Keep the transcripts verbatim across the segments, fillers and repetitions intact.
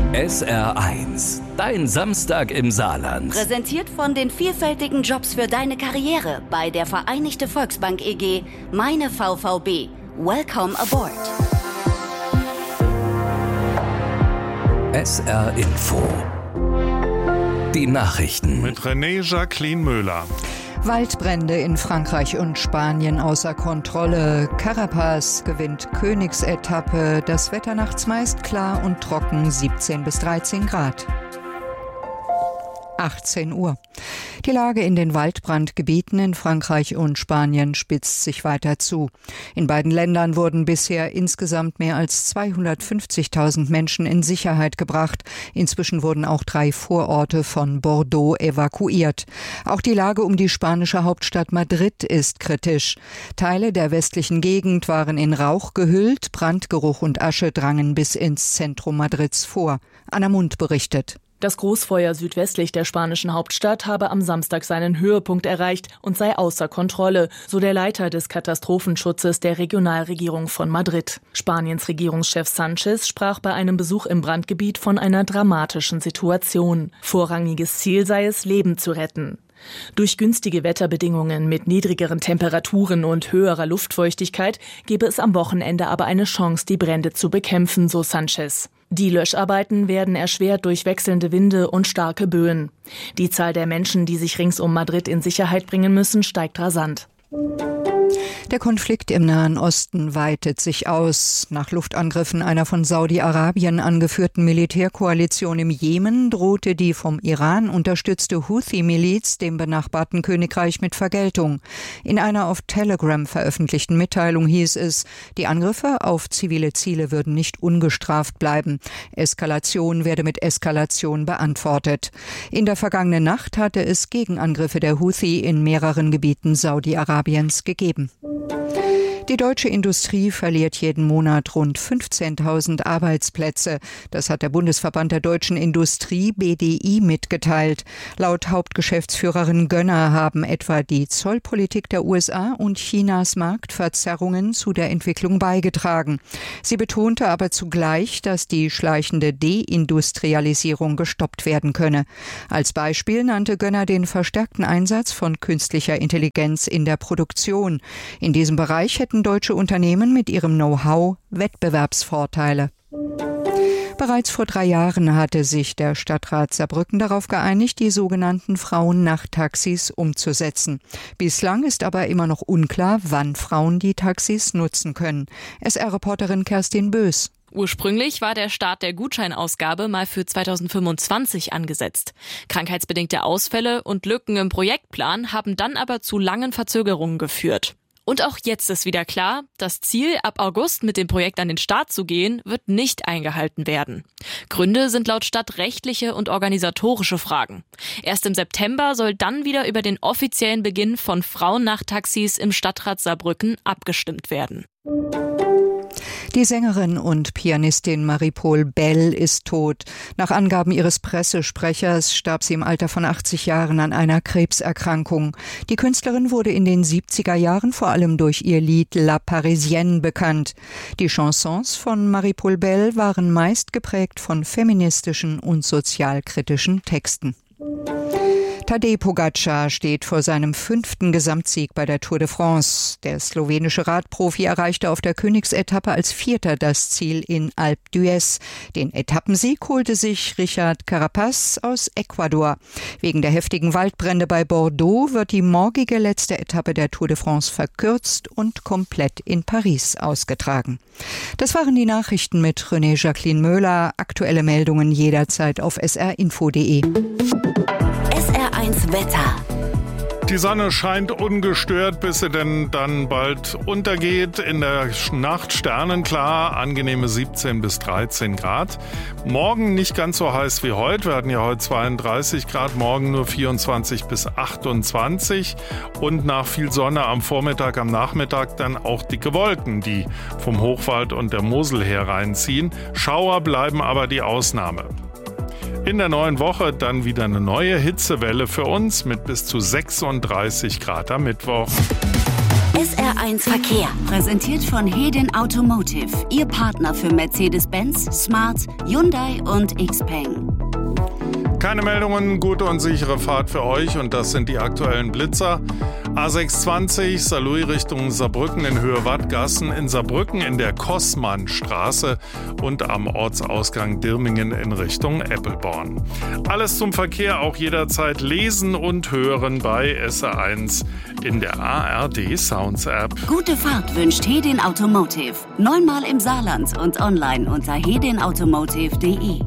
S R eins, dein Samstag im Saarland. Präsentiert von den vielfältigen Jobs für deine Karriere bei der Vereinigte Volksbank E G, meine V V B. Welcome aboard. S R Info. Die Nachrichten. Mit René Jacqueline Müller. Waldbrände in Frankreich und Spanien außer Kontrolle. Carapaz gewinnt Königsetappe. Das Wetter nachts meist klar und trocken, siebzehn bis dreizehn Grad. achtzehn Uhr. Die Lage in den Waldbrandgebieten in Frankreich und Spanien spitzt sich weiter zu. In beiden Ländern wurden bisher insgesamt mehr als zweihundertfünfzigtausend Menschen in Sicherheit gebracht. Inzwischen wurden auch drei Vororte von Bordeaux evakuiert. Auch die Lage um die spanische Hauptstadt Madrid ist kritisch. Teile der westlichen Gegend waren in Rauch gehüllt, Brandgeruch und Asche drangen bis ins Zentrum Madrids vor. Anna Mund berichtet. Das Großfeuer südwestlich der spanischen Hauptstadt habe am Samstag seinen Höhepunkt erreicht und sei außer Kontrolle, so der Leiter des Katastrophenschutzes der Regionalregierung von Madrid. Spaniens Regierungschef Sánchez sprach bei einem Besuch im Brandgebiet von einer dramatischen Situation. Vorrangiges Ziel sei es, Leben zu retten. Durch günstige Wetterbedingungen mit niedrigeren Temperaturen und höherer Luftfeuchtigkeit gebe es am Wochenende aber eine Chance, die Brände zu bekämpfen, so Sánchez. Die Löscharbeiten werden erschwert durch wechselnde Winde und starke Böen. Die Zahl der Menschen, die sich rings um Madrid in Sicherheit bringen müssen, steigt rasant. Der Konflikt im Nahen Osten weitet sich aus. Nach Luftangriffen einer von Saudi-Arabien angeführten Militärkoalition im Jemen drohte die vom Iran unterstützte Houthi-Miliz dem benachbarten Königreich mit Vergeltung. In einer auf Telegram veröffentlichten Mitteilung hieß es, die Angriffe auf zivile Ziele würden nicht ungestraft bleiben. Eskalation werde mit Eskalation beantwortet. In der vergangenen Nacht hatte es Gegenangriffe der Houthi in mehreren Gebieten Saudi-Arabiens gegeben. Die deutsche Industrie verliert jeden Monat rund fünfzehntausend Arbeitsplätze. Das hat der Bundesverband der deutschen Industrie B D I mitgeteilt. Laut Hauptgeschäftsführerin Gönner haben etwa die Zollpolitik der U S A und Chinas Marktverzerrungen zu der Entwicklung beigetragen. Sie betonte aber zugleich, dass die schleichende Deindustrialisierung gestoppt werden könne. Als Beispiel nannte Gönner den verstärkten Einsatz von künstlicher Intelligenz in der Produktion. In diesem Bereich hätten deutsche Unternehmen mit ihrem Know-how Wettbewerbsvorteile. Bereits vor drei Jahren hatte sich der Stadtrat Saarbrücken darauf geeinigt, die sogenannten Frauen-Nachttaxis umzusetzen. Bislang ist aber immer noch unklar, wann Frauen die Taxis nutzen können. S R-Reporterin Kerstin Bös. Ursprünglich war der Start der Gutscheinausgabe mal für zweitausendfünfundzwanzig angesetzt. Krankheitsbedingte Ausfälle und Lücken im Projektplan haben dann aber zu langen Verzögerungen geführt. Und auch jetzt ist wieder klar, das Ziel, ab August mit dem Projekt an den Start zu gehen, wird nicht eingehalten werden. Gründe sind laut Stadt rechtliche und organisatorische Fragen. Erst im September soll dann wieder über den offiziellen Beginn von Frauen-Nachttaxis im Stadtrat Saarbrücken abgestimmt werden. Die Sängerin und Pianistin Marie-Paule Bell ist tot. Nach Angaben ihres Pressesprechers starb sie im Alter von achtzig Jahren an einer Krebserkrankung. Die Künstlerin wurde in den siebziger Jahren vor allem durch ihr Lied La Parisienne bekannt. Die Chansons von Marie-Paule Bell waren meist geprägt von feministischen und sozialkritischen Texten. Tadej Pogačar steht vor seinem fünften Gesamtsieg bei der Tour de France. Der slowenische Radprofi erreichte auf der Königsetappe als Vierter das Ziel in Alpe d'Huez. Den Etappensieg holte sich Richard Carapaz aus Ecuador. Wegen der heftigen Waldbrände bei Bordeaux wird die morgige letzte Etappe der Tour de France verkürzt und komplett in Paris ausgetragen. Das waren die Nachrichten mit René Jacqueline Müller. Aktuelle Meldungen jederzeit auf s r info punkt d e. S R eins Wetter. Die Sonne scheint ungestört, bis sie denn dann bald untergeht. In der Nacht sternenklar, angenehme siebzehn bis dreizehn Grad. Morgen nicht ganz so heiß wie heute. Wir hatten ja heute zweiunddreißig Grad, morgen nur vierundzwanzig bis achtundzwanzig. Und nach viel Sonne am Vormittag, am Nachmittag dann auch dicke Wolken, die vom Hochwald und der Mosel her reinziehen. Schauer bleiben aber die Ausnahme. In der neuen Woche dann wieder eine neue Hitzewelle für uns mit bis zu sechsunddreißig Grad am Mittwoch. S R eins Verkehr, präsentiert von Hedin Automotive, Ihr Partner für Mercedes-Benz, Smart, Hyundai und Xpeng. Keine Meldungen, gute und sichere Fahrt für euch und das sind die aktuellen Blitzer. A sechshundertzwanzig, Saarlouis Richtung Saarbrücken in Höhe Wattgassen, in Saarbrücken in der Kossmannstraße und am Ortsausgang Dirmingen in Richtung Eppelborn. Alles zum Verkehr auch jederzeit lesen und hören bei S R eins in der A R D Sounds App. Gute Fahrt wünscht Hedin Automotive. Neunmal im Saarland und online unter hedin automotive punkt de.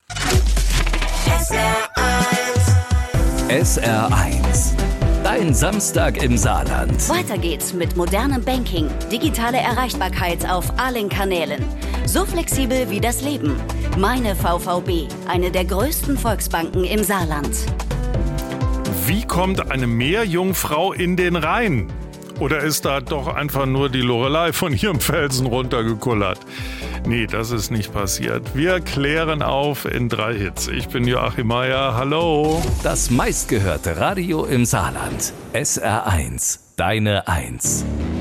S R eins. Dein Samstag im Saarland. Weiter geht's mit modernem Banking, digitale Erreichbarkeit auf allen Kanälen. So flexibel wie das Leben. Meine V V B, eine der größten Volksbanken im Saarland. Wie kommt eine Meerjungfrau in den Rhein? Oder ist da doch einfach nur die Lorelei von ihrem Felsen runtergekullert? Nee, das ist nicht passiert. Wir klären auf in drei Hits. Ich bin Joachim Meier, hallo. Das meistgehörte Radio im Saarland. S R eins, deine Eins.